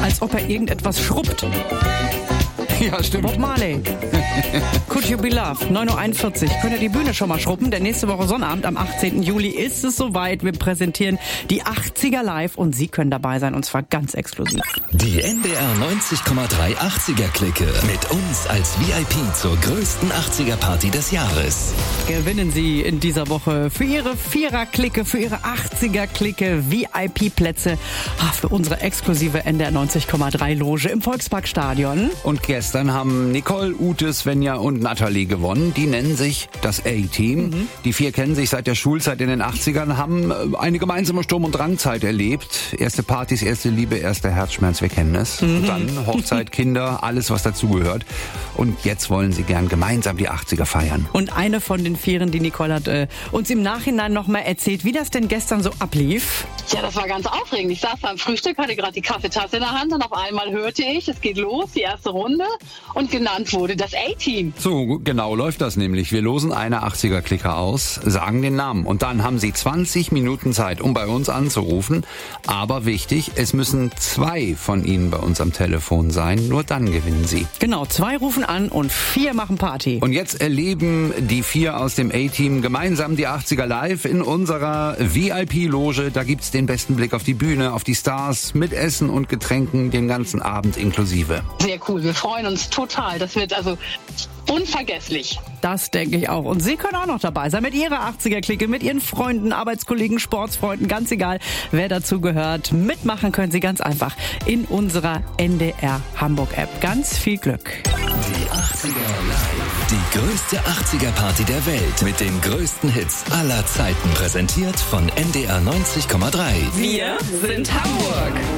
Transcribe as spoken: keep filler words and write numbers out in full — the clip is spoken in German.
als ob er irgendetwas schrubbt. Ja, stimmt. Bob Marley. Could You Be Loved, neun Uhr einundvierzig. Könnt ihr die Bühne schon mal schrubben? Denn nächste Woche Sonnabend am achtzehnten Juli ist es soweit. Wir präsentieren die achtziger live und Sie können dabei sein und zwar ganz exklusiv. Die N D R neunzig Komma drei achtziger-Clique mit uns als V I P zur größten achtziger-Party des Jahres. Gewinnen Sie in dieser Woche für Ihre Vierer-Clique, für Ihre achtziger-Clique V I P-Plätze für unsere exklusive N D R neunzig Komma drei Loge im Volksparkstadion. Und gestern haben Nicole, Ute, Svenja und Nathalie gewonnen. Die nennen sich das A-Team. Mhm. Die vier kennen sich seit der Schulzeit in den achtzigern, haben eine gemeinsame Sturm- und Drangzeit erlebt. Erste Partys, erste Liebe, erster Herzschmerz, wir kennen es. Mhm. Und dann Hochzeit, Kinder, alles was dazugehört. Und jetzt wollen sie gern gemeinsam die achtziger feiern. Und eine von den Vieren, die Nicole hat äh, uns im Nachhinein noch mal erzählt, wie das denn gestern so ablief. Ja, das war ganz aufregend. Ich saß beim Frühstück, hatte gerade die Kaffeetasse in der Hand und auf einmal hörte ich, es geht los, die erste Runde und genannt wurde das A-Team. So genau läuft das nämlich. Wir losen eine achtziger-Clique aus, sagen den Namen und dann haben sie zwanzig Minuten Zeit, um bei uns anzurufen. Aber wichtig, es müssen zwei von ihnen bei uns am Telefon sein, nur dann gewinnen sie. Genau, zwei rufen an und vier machen Party. Und jetzt erleben die vier aus dem A-Team gemeinsam die achtziger live in unserer V I P-Loge. Da gibt's den besten Blick auf die Bühne, auf die Stars, mit Essen und Getränken den ganzen Abend inklusive. Sehr cool, wir freuen uns total. Das wird also unvergesslich. Das denke ich auch. Und Sie können auch noch dabei sein mit Ihrer achtziger-Clique, mit Ihren Freunden, Arbeitskollegen, Sportsfreunden, ganz egal, wer dazu gehört. Mitmachen können Sie ganz einfach in unserer N D R Hamburg-App. Ganz viel Glück. Die achtziger live. Die größte achtziger-Party der Welt mit den größten Hits aller Zeiten. Präsentiert von N D R neunzig Komma drei. Wir sind Hamburg.